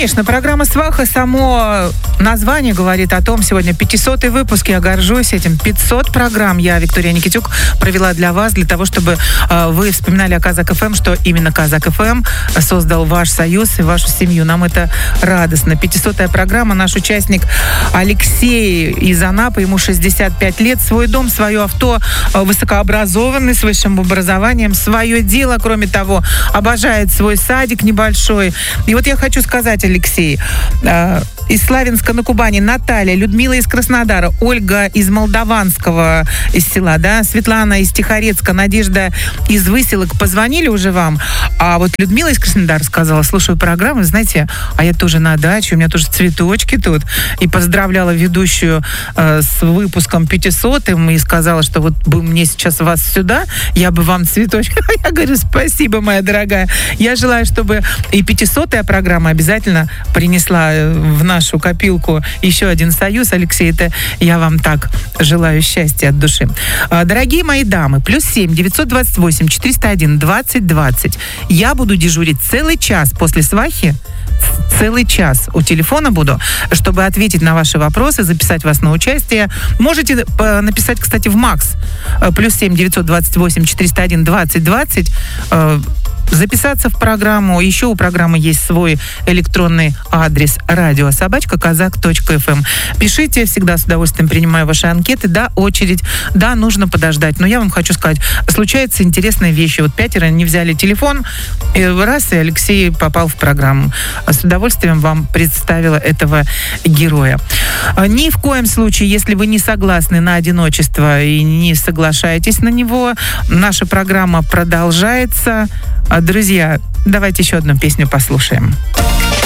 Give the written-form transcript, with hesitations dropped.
Конечно, программа «Сваха», само название говорит о том, сегодня 500-й выпуск, я горжусь этим. 500 программ я, Виктория Никитюк, провела для вас, для того, чтобы вы вспоминали о Казак ФМ, что именно Казак ФМ создал ваш союз и вашу семью. Нам это радостно. 500-я программа. Наш участник Алексей из Анапы, ему 65 лет, свой дом, свое авто, высокообразованный, с высшим образованием, свое дело, кроме того, обожает свой садик небольшой. И вот я хочу сказать, Алексей, из Славянска на Кубани Наталья, Людмила из Краснодара, Ольга из Молдаванского из села, да, Светлана из Тихорецка, Надежда из Выселок позвонили уже вам, а вот Людмила из Краснодара сказала: слушаю программу, знаете, а я тоже на даче, у меня тоже цветочки тут, и поздравляла ведущую с выпуском 500-м и сказала, что вот бы мне сейчас вас сюда, я бы вам цветочки. Я говорю: спасибо, моя дорогая. Я желаю, чтобы и 500-я программа обязательно принесла в нашу копилку еще один союз. Алексей, это я вам так желаю счастья от души. Дорогие мои дамы, +7 928 401 20 20. Я буду дежурить целый час после свахи. Целый час у телефона буду, чтобы ответить на ваши вопросы, записать вас на участие. Можете написать, кстати, в МАКС. +7 928 401 20 20. Записаться в программу. Еще у программы есть свой электронный адрес: radio@kazak.fm. Пишите, всегда с удовольствием принимаю ваши анкеты. Да, очередь, да, нужно подождать. Но я вам хочу сказать, случаются интересные вещи. Вот 5 не взяли телефон, и раз, и Алексей попал в программу. С удовольствием вам представила этого героя. Ни в коем случае, если вы не согласны на одиночество и не соглашаетесь на него, наша программа продолжается. Друзья, давайте еще одну песню послушаем.